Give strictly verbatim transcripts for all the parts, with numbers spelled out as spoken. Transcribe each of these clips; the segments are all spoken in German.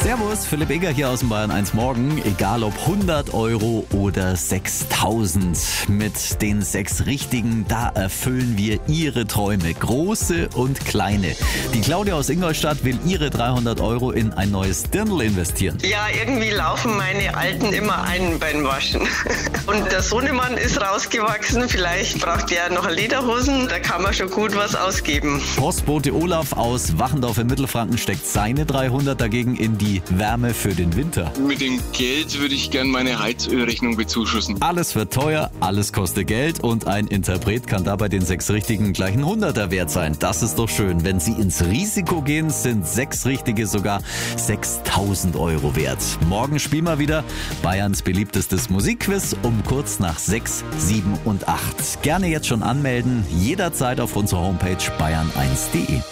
Servus, Philipp Eger hier aus dem Bayern eins Morgen. Egal ob hundert Euro oder sechstausend. Mit den sechs Richtigen, da erfüllen wir Ihre Träume. Große und kleine. Die Claudia aus Ingolstadt will ihre dreihundert Euro in ein neues Dirndl investieren. Ja, irgendwie laufen meine Alten immer ein beim Waschen. Und der Sohnemann ist rausgewachsen. Vielleicht braucht er noch Lederhosen. Da kann man schon gut was ausgeben. Postbote Olaf aus Wachendorf in Mittelfranken steckt seine dreihundert dagegen in die Wärme für den Winter. Mit dem Geld würde ich gerne meine Heizölrechnung bezuschussen. Alles wird teuer, alles kostet Geld und ein Interpret kann dabei den sechs Richtigen gleich ein Hunderter wert sein. Das ist doch schön. Wenn Sie ins Risiko gehen, sind sechs Richtige sogar sechstausend Euro wert. Morgen spielen wir wieder Bayerns beliebtestes Musikquiz um kurz nach sechs, sieben und acht. Gerne jetzt schon anmelden, jederzeit auf unserer Homepage bayern eins punkt de.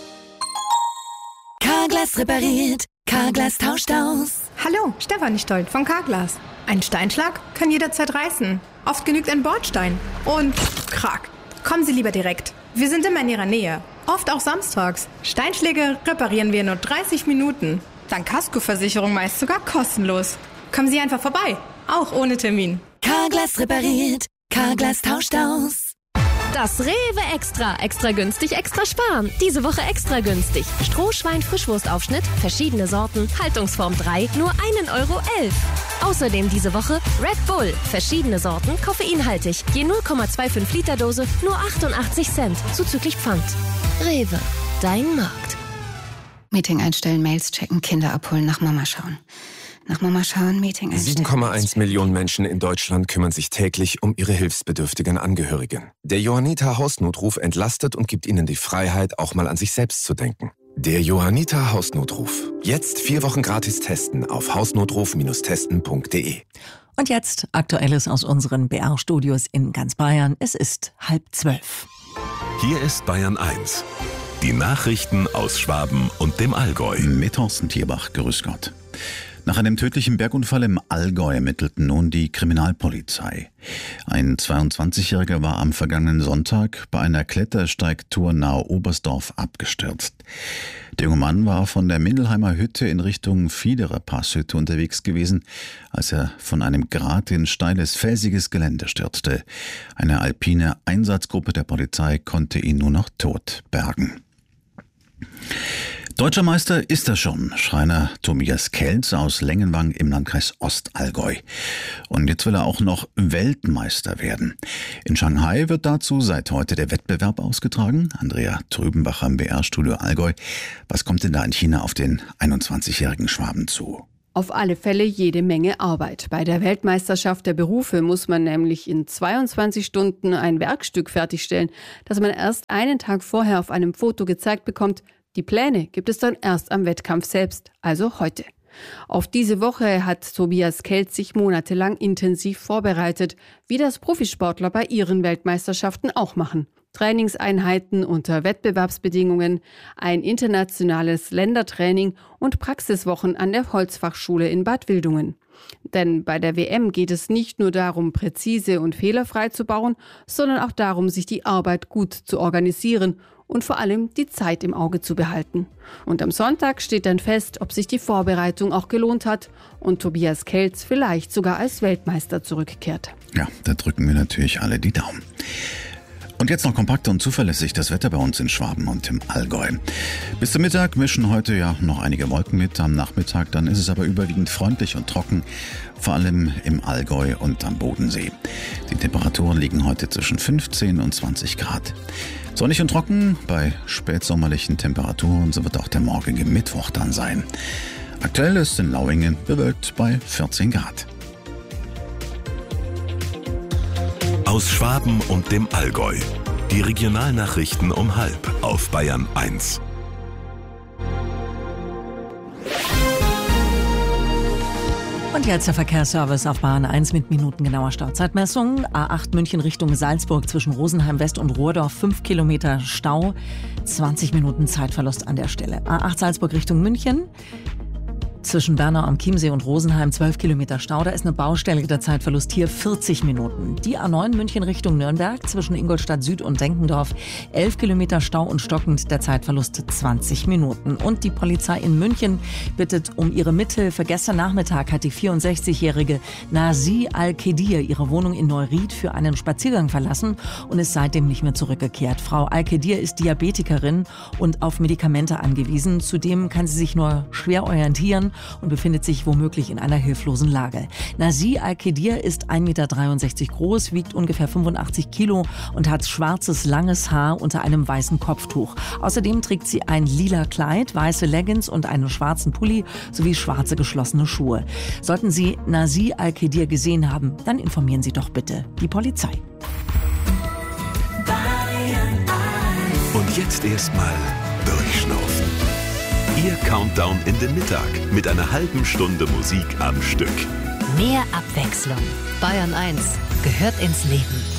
Carglass repariert, Carglass tauscht aus. Hallo, Stefanie Stolt von Carglass. Ein Steinschlag kann jederzeit reißen. Oft genügt ein Bordstein. Und krack. Kommen Sie lieber direkt. Wir sind immer in Ihrer Nähe. Oft auch samstags. Steinschläge reparieren wir in nur dreißig Minuten. Dank Kaskoversicherung meist sogar kostenlos. Kommen Sie einfach vorbei. Auch ohne Termin. Carglass repariert, Carglass tauscht aus. Das Rewe Extra. Extra günstig, extra sparen. Diese Woche extra günstig. Strohschwein-Frischwurstaufschnitt, verschiedene Sorten, Haltungsform drei, nur ein Euro elf. Außerdem diese Woche Red Bull, verschiedene Sorten, koffeinhaltig. Je null Komma fünfundzwanzig Liter Dose, nur achtundachtzig Cent, zuzüglich Pfand. Rewe, dein Markt. Meeting einstellen, Mails checken, Kinder abholen, nach Mama schauen. Nach Mama schauen, Meeting einstellen. sieben Komma eins Millionen Menschen in Deutschland kümmern sich täglich um ihre hilfsbedürftigen Angehörigen. Der Johanniter Hausnotruf entlastet und gibt ihnen die Freiheit, auch mal an sich selbst zu denken. Der Johanniter Hausnotruf. Jetzt vier Wochen gratis testen auf hausnotruf testen punkt de. Und jetzt Aktuelles aus unseren B R-Studios in ganz Bayern. Es ist halb zwölf. Hier ist Bayern eins. Die Nachrichten aus Schwaben und dem Allgäu. Mit Thorsten Tierbach, grüß Gott. Nach einem tödlichen Bergunfall im Allgäu ermittelten nun die Kriminalpolizei. Ein zweiundzwanzigjähriger war am vergangenen Sonntag bei einer Klettersteigtour nahe Oberstdorf abgestürzt. Der junge Mann war von der Mindelheimer Hütte in Richtung Fiederer Passhütte unterwegs gewesen, als er von einem Grat in steiles, felsiges Gelände stürzte. Eine alpine Einsatzgruppe der Polizei konnte ihn nur noch tot bergen. Deutscher Meister ist er schon, Schreiner Tobias Kelz aus Lengenwang im Landkreis Ostallgäu. Und jetzt will er auch noch Weltmeister werden. In Shanghai wird dazu seit heute der Wettbewerb ausgetragen. Andrea Trübenbacher im B R-Studio Allgäu. Was kommt denn da in China auf den einundzwanzigjährigen Schwaben zu? Auf alle Fälle jede Menge Arbeit. Bei der Weltmeisterschaft der Berufe muss man nämlich in zweiundzwanzig Stunden ein Werkstück fertigstellen, das man erst einen Tag vorher auf einem Foto gezeigt bekommt. Die Pläne gibt es dann erst am Wettkampf selbst, also heute. Auf diese Woche hat Tobias Kelz sich monatelang intensiv vorbereitet, wie das Profisportler bei ihren Weltmeisterschaften auch machen. Trainingseinheiten unter Wettbewerbsbedingungen, ein internationales Ländertraining und Praxiswochen an der Holzfachschule in Bad Wildungen. Denn bei der W M geht es nicht nur darum, präzise und fehlerfrei zu bauen, sondern auch darum, sich die Arbeit gut zu organisieren und vor allem die Zeit im Auge zu behalten. Und am Sonntag steht dann fest, ob sich die Vorbereitung auch gelohnt hat und Tobias Kelz vielleicht sogar als Weltmeister zurückkehrt. Ja, da drücken wir natürlich alle die Daumen. Und jetzt noch kompakt und zuverlässig das Wetter bei uns in Schwaben und im Allgäu. Bis zum Mittag mischen heute ja noch einige Wolken mit. Am Nachmittag dann ist es aber überwiegend freundlich und trocken, vor allem im Allgäu und am Bodensee. Die Temperaturen liegen heute zwischen fünfzehn und zwanzig Grad. Sonnig und trocken bei spätsommerlichen Temperaturen, so wird auch der morgige Mittwoch dann sein. Aktuell ist in Lauingen bewölkt bei vierzehn Grad. Aus Schwaben und dem Allgäu. Die Regionalnachrichten um halb auf Bayern eins. Und jetzt der Verkehrsservice auf Bayern eins mit minutengenauer Startzeitmessung. A acht München Richtung Salzburg zwischen Rosenheim West und Rohrdorf, fünf Kilometer Stau, zwanzig Minuten Zeitverlust an der Stelle. A acht Salzburg Richtung München. Zwischen Bernau am Chiemsee und Rosenheim zwölf Kilometer Stau. Da ist eine Baustelle, der Zeitverlust hier vierzig Minuten. Die A neun München Richtung Nürnberg zwischen Ingolstadt Süd und Denkendorf elf Kilometer Stau und stockend, der Zeitverlust zwanzig Minuten. Und die Polizei in München bittet um ihre Mithilfe. Gestern Nachmittag hat die vierundsechzigjährige Nazi Al-Kedir ihre Wohnung in Neuried für einen Spaziergang verlassen und ist seitdem nicht mehr zurückgekehrt. Frau Al-Kedir ist Diabetikerin und auf Medikamente angewiesen. Zudem kann sie sich nur schwer orientieren und befindet sich womöglich in einer hilflosen Lage. Nazi Al-Kedir ist ein Meter dreiundsechzig groß, wiegt ungefähr fünfundachtzig Kilo und hat schwarzes, langes Haar unter einem weißen Kopftuch. Außerdem trägt sie ein lila Kleid, weiße Leggings und einen schwarzen Pulli sowie schwarze geschlossene Schuhe. Sollten Sie Nazi Al-Kedir gesehen haben, dann informieren Sie doch bitte die Polizei. Und jetzt erstmal durchschnaufen. Ihr Countdown in den Mittag mit einer halben Stunde Musik am Stück. Mehr Abwechslung. Bayern eins gehört ins Leben.